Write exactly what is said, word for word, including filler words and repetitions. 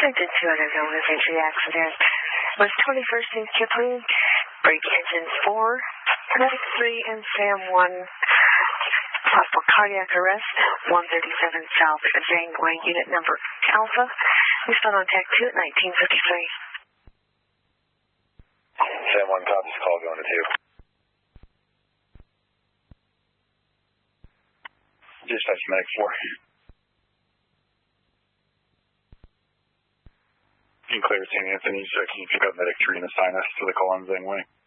I did two other known entry accident. Was twenty-first in Kipling, brake engine four, medic three, and Sam one. Possible cardiac arrest, one thirty-seven South Janeway, unit number Alpha. We spun on tag two at nineteen fifty-three. Sam one, copies, call going to two. Dispatch medic four. You can clear Saint Anthony, so can you pick up medic three and assign us to the call on Janeway?